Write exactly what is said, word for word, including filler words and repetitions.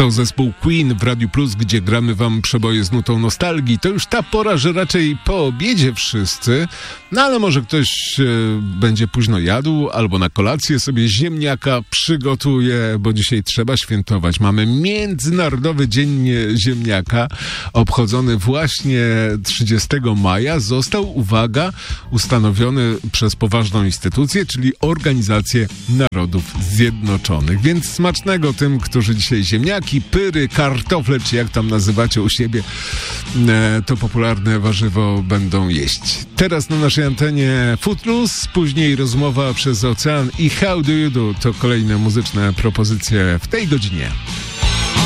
To zespół Queen w Radiu Plus, gdzie gramy wam przeboje z nutą nostalgii. To już ta pora, że raczej po obiedzie wszyscy, no ale może ktoś e, będzie późno jadł, albo na kolację sobie ziemniaka przygotuje, bo dzisiaj trzeba świętować. Mamy Międzynarodowy Dzień Ziemniaka, obchodzony właśnie trzydziestego maja. Został, uwaga, ustanowiony przez poważną instytucję, czyli Organizację Narodów Zjednoczonych. Więc smacznego tym, którzy dzisiaj ziemniaki, pyry, kartofle, czy jak tam nazywacie u siebie, to popularne warzywo będą jeść. Teraz na naszej antenie Footloose, później rozmowa przez ocean i How Do You Do to kolejne muzyczne propozycje w tej godzinie.